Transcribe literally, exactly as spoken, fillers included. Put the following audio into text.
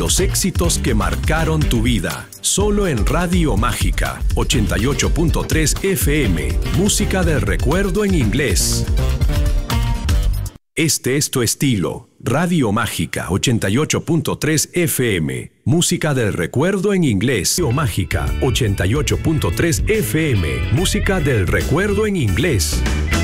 los éxitos que marcaron tu vida. Solo en Radio Mágica, ochenta y ocho punto tres F M. Música del recuerdo en inglés. Este es tu estilo. Radio Mágica, ochenta y ocho punto tres F M. Música del recuerdo en inglés. Radio Mágica, ochenta y ocho punto tres F M. Música del recuerdo en inglés.